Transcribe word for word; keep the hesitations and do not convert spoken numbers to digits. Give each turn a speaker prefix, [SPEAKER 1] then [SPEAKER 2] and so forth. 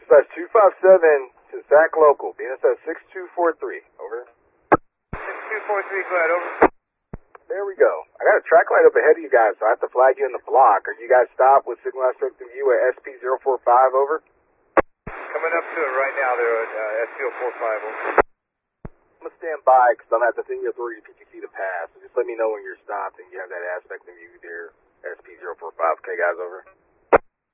[SPEAKER 1] Dispatch two five seven to Sac Local, B N S S six two four three, over.
[SPEAKER 2] six two four three, go ahead, over.
[SPEAKER 1] There we go. I got a track light up ahead of you guys, so I have to flag you in the block. Are you guys stopped with signal aspect of you at S P zero four five, over?
[SPEAKER 2] Coming up to it right now, they're at uh, S P zero four five, over.
[SPEAKER 1] I'm going to stand by because I'm at the thing authority P T C to pass. So just let me know when you're stopped and you have that aspect of you there, S P zero four five. Okay, guys, over.